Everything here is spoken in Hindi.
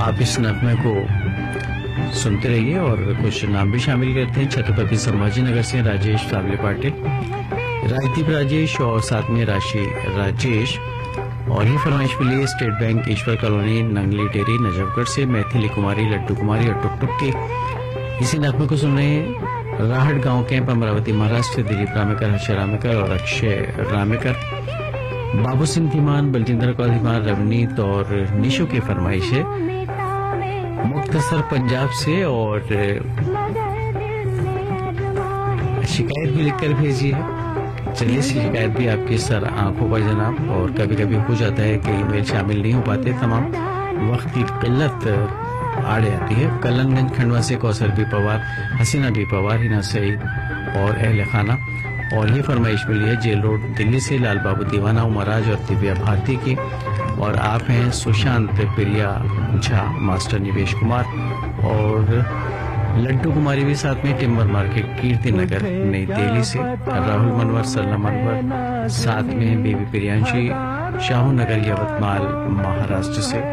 आप इस नगमे को सुनते रहिए और कुछ नाम भी शामिल करते हैं। छत्रपति संभाजी नगर से राजेश सावले पाटिल, राजदीप राजेश और साथ में राशि राजेश। और ये फरमाइश मिली है स्टेट बैंक ईश्वर कॉलोनी नंगली डेरी नजफगढ़ से मैथिली कुमारी, लड्डू कुमारी और टुक टुक के। इसी नगमे को सुन रहे हैं राहट गांव कैंप अमरावती महाराष्ट्र, दिलीप रामेकर, हर्ष रामेकर और अक्षय रामेकर। बाबू सिंह धीमान, बलजिंदर कौर धीमान, रवनीत और निशु की फरमाइश है मुख्तसर पंजाब से। और शिकायत भी लिखकर भेजी है। चलिए, शिकायत भी आपकी सर आंखों पर जनाब। और कभी कभी हो जाता है कि ईमेल शामिल नहीं हो पाते, तमाम वक्त की किल्लत आड़े आती है। कलनगंज खंडवा से कौसर बी पवार, हसीना बी पवार, हिना सईद और अहल खाना। और ये फरमाइश मिली है जेल रोड दिल्ली से लाल बाबू दीवाना, उमराज और दिव्या भारती की। और आप हैं सुशांत प्रिया झा, मास्टर निवेश कुमार और लड्डू कुमारी भी साथ में, टिम्बर मार्केट कीर्ति नगर नई दिल्ली से। राहुल मनवर, सल्ला मनवर साथ में, बेबी प्रियांशी शाहू नगर यवतमाल महाराष्ट्र से।